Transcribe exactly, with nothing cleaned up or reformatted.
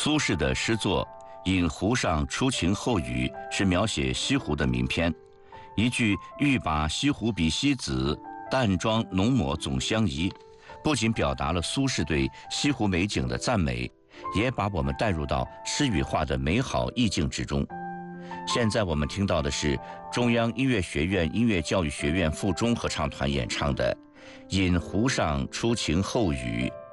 苏轼的诗作《饮湖上初晴后雨》是描写西湖的名篇，一句“欲把西湖比西子，淡妆浓抹总相宜”，不仅表达了苏轼对西湖美景的赞美，也把我们带入到诗与画的美好意境之中。现在我们听到的是中央音乐学院音乐教育学院附中合唱团演唱的《饮湖上初晴后雨》。